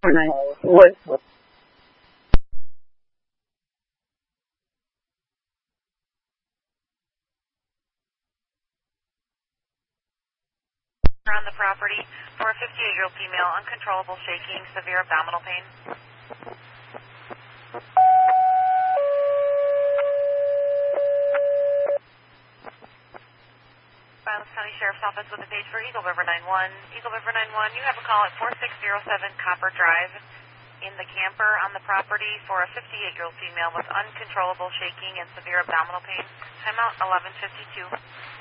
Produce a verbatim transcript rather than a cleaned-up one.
What? What? On the property for a fifty-eight-year-old female, uncontrollable shaking, severe abdominal pain. Violence County Sheriff's Office with a page for Eagle River nine one. Eagle River nine one, you have a call at four six zero seven Copper Drive in the camper on the property for a fifty-eight-year-old female with uncontrollable shaking and severe abdominal pain. Timeout eleven fifty-two.